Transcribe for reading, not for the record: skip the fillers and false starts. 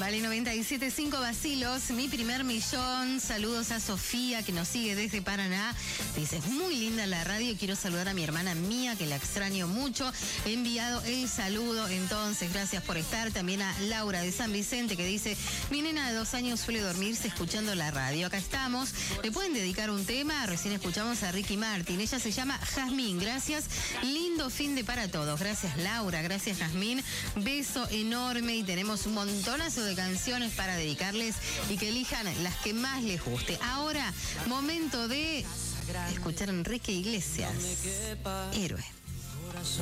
Vale 97.5 vacilos, mi primer millón. Saludos a Sofía, que nos sigue desde Paraná. Dice, es muy linda la radio. Quiero saludar a mi hermana Mía, que la extraño mucho. He enviado el saludo, entonces, gracias por estar. También a Laura de San Vicente, que dice, mi nena de 2 años suele dormirse escuchando la radio. Acá estamos. ¿Le pueden dedicar un tema? Recién escuchamos a Ricky Martin. Ella se llama Jazmín. Gracias. Lindo fin de para todos. Gracias, Laura. Gracias, Jazmín. Beso enorme y tenemos un montonazo de canciones para dedicarles y que elijan las que más les guste. Ahora, momento de escuchar a Enrique Iglesias. Héroe.